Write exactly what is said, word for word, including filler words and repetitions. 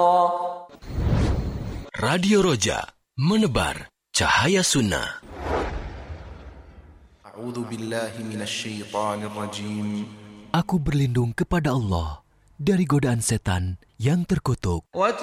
Radio Roja, menebar cahaya sunnah. A'udzu billahi minasy syaithanir rajim. Aku berlindung kepada Allah dari godaan setan yang terkutuk.